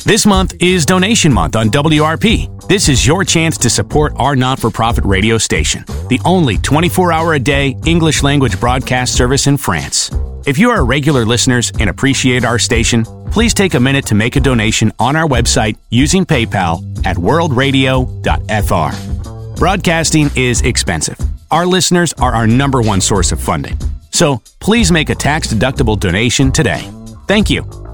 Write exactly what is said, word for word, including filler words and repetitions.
This month is Donation Month on W R P. This is your chance to support our not-for-profit radio station, the only twenty-four hour a day English language broadcast service in France. If you are regular listeners and appreciate our station, please take a minute to make a donation on our website using PayPal at world radio dot f r. Broadcasting is expensive. Our listeners are our number one source of funding. So please make a tax-deductible donation today. Thank you.